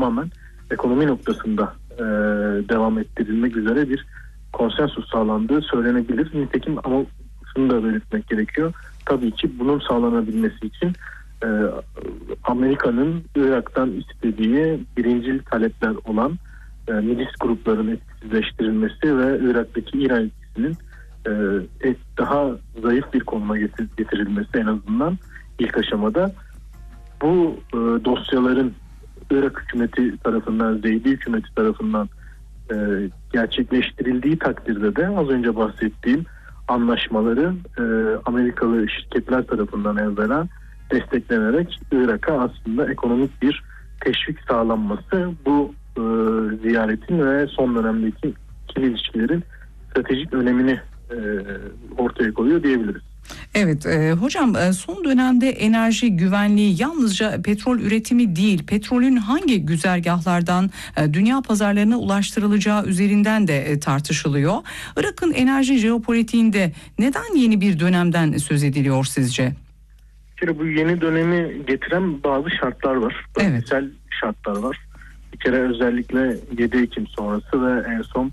tamamen ekonomi noktasında devam ettirilmek üzere bir konsensus sağlandığı söylenebilir. Nitekim ama şunu da belirtmek gerekiyor. Tabii ki bunun sağlanabilmesi için Amerika'nın Irak'tan istediği birincil talepler olan milis grupların etkisizleştirilmesi ve Irak'taki İran etkisinin daha zayıf bir konuma getirilmesi en azından ilk aşamada. Bu dosyaların Irak hükümeti tarafından, Zeydi hükümeti tarafından gerçekleştirildiği takdirde de az önce bahsettiğim anlaşmaları Amerikalı şirketler tarafından evvela desteklenerek Irak'a aslında ekonomik bir teşvik sağlanması bu ziyaretin ve son dönemdeki ikili ilişkilerin stratejik önemini ortaya koyuyor diyebiliriz. Evet hocam, son dönemde enerji güvenliği yalnızca petrol üretimi değil, petrolün hangi güzergahlardan dünya pazarlarına ulaştırılacağı üzerinden de tartışılıyor. Irak'ın enerji jeopolitiğinde neden yeni bir dönemden söz ediliyor sizce? Bu yeni dönemi getiren bazı şartlar var. Bölgesel şartlar var. Bir kere özellikle 7 Ekim sonrası ve en son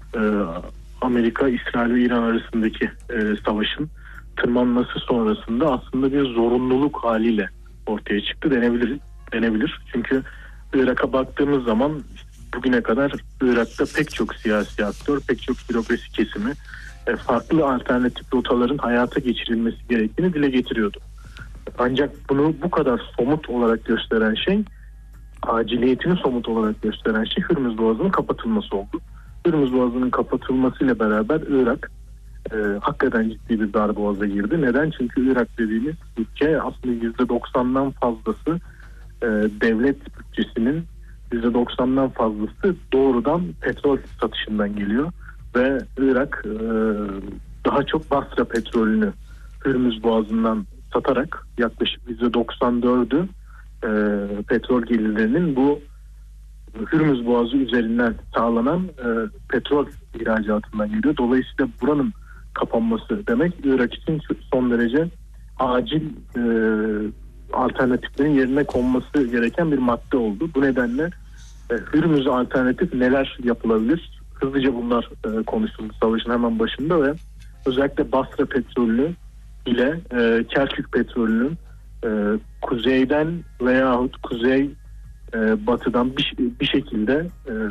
Amerika, İsrail ve İran arasındaki savaşın tırmanması sonrasında aslında bir zorunluluk haliyle ortaya çıktı denebilir. Çünkü Irak'a baktığımız zaman bugüne kadar Irak'ta pek çok siyasi aktör, pek çok bürokrasi kesimi farklı alternatif rotaların hayata geçirilmesi gerektiğini dile getiriyordu. Ancak bunu bu kadar somut olarak gösteren şey, aciliyetini somut olarak gösteren şey Hürmüz Boğazı'nın kapatılması oldu. Hürmüz Boğazı'nın kapatılmasıyla beraber Irak hakikaten ciddi bir darboğaza girdi. Neden? Çünkü Irak dediğimiz ülke aslında %90'dan fazlası devlet bütçesinin %90'dan fazlası doğrudan petrol satışından geliyor. Ve Irak daha çok Basra petrolünü Hürmüz Boğazı'ndan satarak yaklaşık %94'ü petrol gelirlerinin bu Hürmüz Boğazı üzerinden sağlanan petrol ihracatından geliyor. Dolayısıyla buranın kapanması demek Irak için son derece acil alternatiflerin yerine konması gereken bir madde oldu. Bu nedenle Hürmüz'e alternatif neler yapılabilir? Hızlıca bunlar konuşuldu savaşın hemen başında ve özellikle Basra petrolü ile Kerkük petrolünün kuzeyden veyahut kuzey batıdan bir şekilde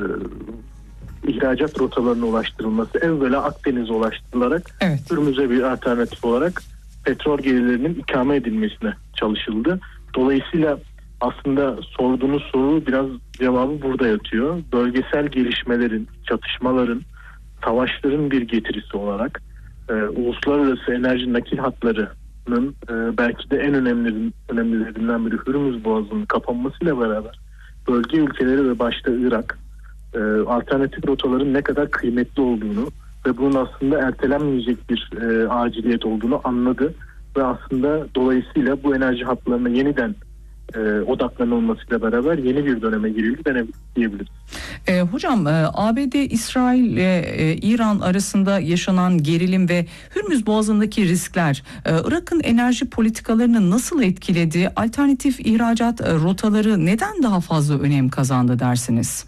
ihracat rotalarına ulaştırılması, evvela Akdeniz'e ulaştırılarak Hürmüz'e bir alternatif olarak petrol gelirlerinin ikame edilmesine çalışıldı. Dolayısıyla aslında sorduğunuz soru biraz cevabı burada yatıyor. Bölgesel gelişmelerin, çatışmaların, savaşların bir getirisi olarak uluslararası enerji nakil hatlarının belki de en önemlilerinden biri Hürmüz Boğazı'nın kapanmasıyla beraber bölge ülkeleri ve başta Irak alternatif rotaların ne kadar kıymetli olduğunu ve bunun aslında ertelenmeyecek bir aciliyet olduğunu anladı ve aslında dolayısıyla bu enerji hatlarına yeniden odaklanılmasıyla beraber yeni bir döneme girildi diyebiliriz. Hocam, ABD, İsrail ve İran arasında yaşanan gerilim ve Hürmüz Boğazı'ndaki riskler Irak'ın enerji politikalarını nasıl etkiledi? Alternatif ihracat rotaları neden daha fazla önem kazandı dersiniz?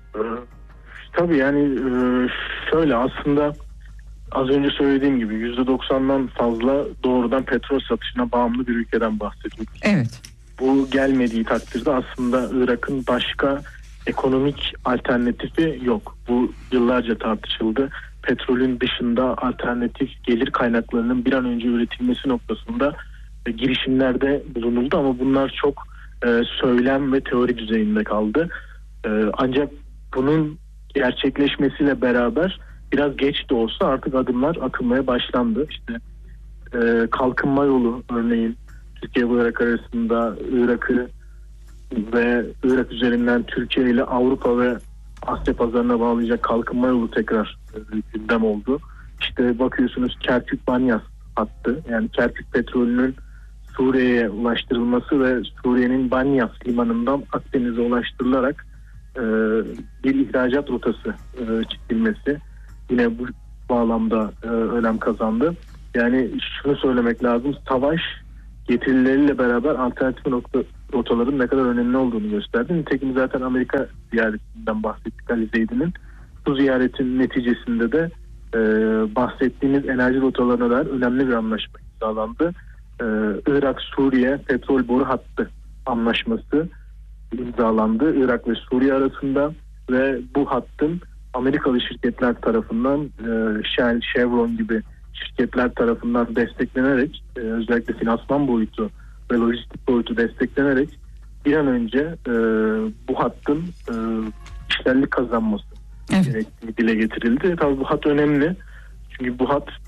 Tabii yani şöyle aslında az önce söylediğim gibi %90'dan fazla doğrudan petrol satışına bağımlı bir ülkeden bahsediyoruz. Evet. Bu gelmediği takdirde aslında Irak'ın başka ekonomik alternatifi yok. Bu yıllarca tartışıldı. Petrolün dışında alternatif gelir kaynaklarının bir an önce üretilmesi noktasında girişimlerde bulunuldu ama bunlar çok söylem ve teori düzeyinde kaldı. Ancak bunun gerçekleşmesiyle beraber biraz geç de olsa artık adımlar atılmaya başlandı. İşte kalkınma yolu örneğin Türkiye ve Irak arasında Irak'ı ve Irak üzerinden Türkiye ile Avrupa ve Asya pazarına bağlayacak kalkınma yolu tekrar gündem oldu. İşte bakıyorsunuz Kerkük-Banyas hattı, yani Kerkük petrolünün Suriye'ye ulaştırılması ve Suriye'nin Banyas limanından Akdeniz'e ulaştırılarak bir ihracat rotası çizilmesi yine bu bağlamda önem kazandı. Yani şunu söylemek lazım, savaş getirileriyle beraber alternatif rotaların ne kadar önemli olduğunu gösterdi. Nitekim zaten Amerika ziyaretinden bahsettik Ali Zeydi'nin. Bu ziyaretin neticesinde de bahsettiğimiz enerji rotalarına dair önemli bir anlaşma imzalandı. Irak-Suriye petrol boru hattı anlaşması imzalandı Irak ve Suriye arasında ve bu hattın Amerikalı şirketler tarafından Shell, Chevron gibi şirketler tarafından desteklenerek özellikle finansman boyutu ve lojistik boyutu desteklenerek bir an önce bu hattın işlerlik kazanması gerektiği dile getirildi. Tabii bu hat önemli. Çünkü bu hat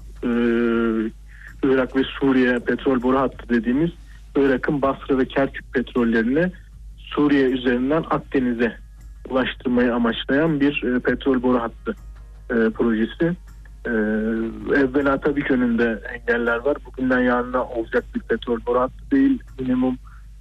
Irak ve Suriye petrol boru hattı dediğimiz Irak'ın Basra ve Kerkük petrollerini Suriye üzerinden Akdeniz'e ulaştırmayı amaçlayan bir petrol boru hattı projesi. Evvela tabii ki önünde engeller var. Bugünden yarına olacak bir petrol boru hattı değil. Minimum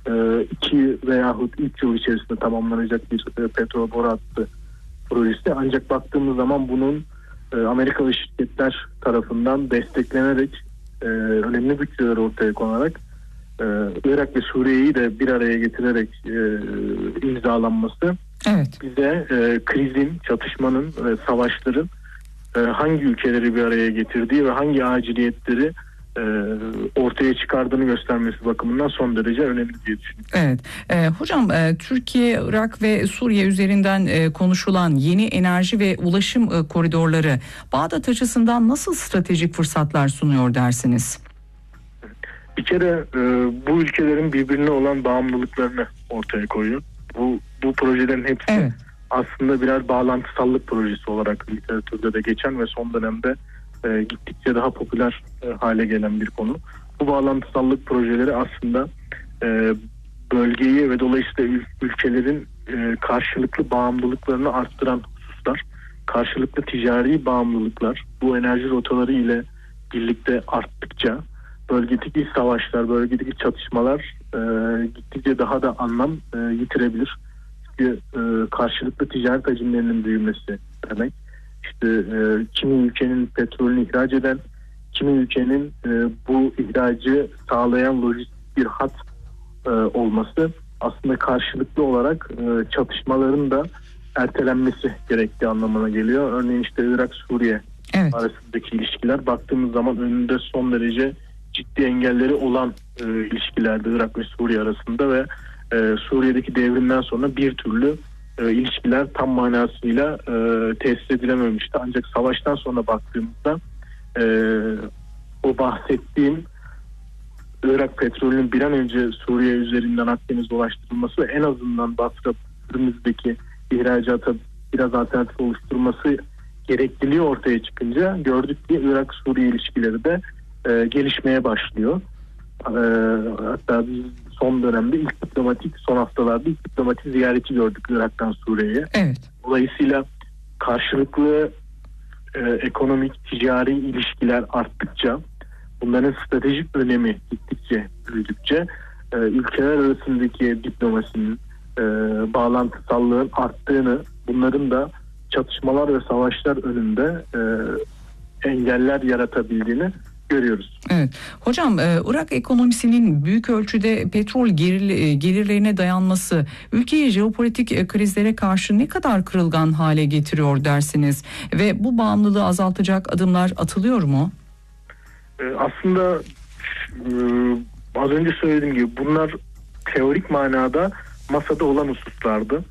2 veyahut 3 yıl içerisinde tamamlanacak bir petrol boru hattı projesi. Ancak baktığımız zaman bunun Amerikalı şirketler tarafından desteklenerek önemli bütçeler ortaya konarak Irak ve Suriye'yi de bir araya getirerek imzalanması bize krizin, çatışmanın ve savaşların hangi ülkeleri bir araya getirdiği ve hangi aciliyetleri ortaya çıkardığını göstermesi bakımından son derece önemli diye düşünüyorum. Evet. Hocam Türkiye, Irak ve Suriye üzerinden konuşulan yeni enerji ve ulaşım koridorları Bağdat açısından nasıl stratejik fırsatlar sunuyor dersiniz? Bir kere bu ülkelerin birbirine olan bağımlılıklarını ortaya koyuyor. Bu projelerin hepsi aslında birer bağlantısallık projesi olarak literatürde de geçen ve son dönemde gittikçe daha popüler hale gelen bir konu. Bu bağlantısallık projeleri aslında bölgeyi ve dolayısıyla ülkelerin karşılıklı bağımlılıklarını arttıran hususlar. Karşılıklı ticari bağımlılıklar bu enerji rotaları ile birlikte arttıkça bölgedeki savaşlar, bölgedeki çatışmalar gittikçe daha da anlam yitirebilir. Çünkü karşılıklı ticaret hacimlerinin büyümesi demek. İşte kimi ülkenin petrolünü ihraç eden, kimi ülkenin bu ihracı sağlayan lojistik bir hat olması aslında karşılıklı olarak çatışmaların da ertelenmesi gerektiği anlamına geliyor. Örneğin işte Irak-Suriye arasındaki ilişkiler baktığımız zaman önünde son derece ciddi engelleri olan ilişkilerdi Irak ve Suriye arasında ve Suriye'deki devrimden sonra bir türlü ilişkiler tam manasıyla tesis edilememişti. Ancak savaştan sonra baktığımızda o bahsettiğim Irak petrolünün bir an önce Suriye üzerinden Akdeniz'e ulaştırılması ve en azından Basra'daki ihracata biraz alternatif oluşturması gerekliliği ortaya çıkınca gördük ki Irak-Suriye ilişkileri de gelişmeye başlıyor. Hatta biz son dönemde son haftalarda ilk diplomatik ziyareti gördük Irak'tan Suriye'ye. Dolayısıyla karşılıklı ekonomik, ticari ilişkiler arttıkça, bunların stratejik önemi gittikçe büyüdükçe ülkeler arasındaki diplomasinin, bağlantısallığın arttığını, bunların da çatışmalar ve savaşlar önünde engeller yaratabildiğini görüyoruz. Evet. Hocam Irak ekonomisinin büyük ölçüde petrol gelirlerine dayanması ülkeyi jeopolitik krizlere karşı ne kadar kırılgan hale getiriyor dersiniz? Ve bu bağımlılığı azaltacak adımlar atılıyor mu? Aslında az önce söylediğim gibi bunlar teorik manada masada olan hususlardı.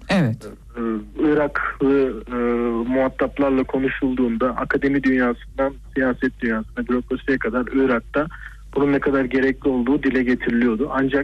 Iraklı muhataplarla konuşulduğunda akademi dünyasından siyaset dünyasına, bürokrasiye kadar Irak'ta bunun ne kadar gerekli olduğu dile getiriliyordu. Ancak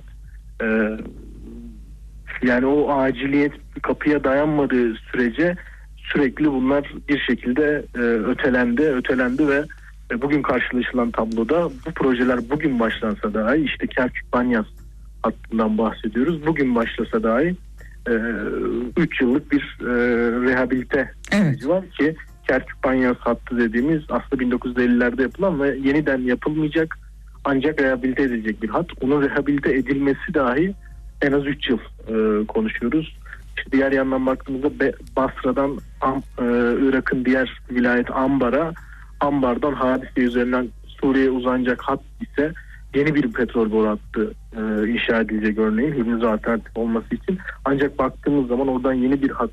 yani o aciliyet kapıya dayanmadığı sürece sürekli bunlar bir şekilde ötelendi ve bugün karşılaşılan tabloda bu projeler bugün başlansa dahi işte Kerkük-Banyas hattından bahsediyoruz. Bugün başlasa dahi 3 yıllık bir rehabilite süreci var ki Kerkük-Banyas hattı dediğimiz aslında 1950'lerde yapılan ve yeniden yapılmayacak ancak rehabilite edilecek bir hat. Onun rehabilite edilmesi dahi en az 3 yıl konuşuyoruz. İşte diğer yandan baktığımızda Basra'dan Irak'ın diğer vilayet Ambar'dan Hadise üzerinden Suriye'ye uzanacak hat ise yeni bir petrol boru hattı inşa edilecek örneğin Hürmüz'e alternatif olması için. Ancak baktığımız zaman oradan yeni bir hat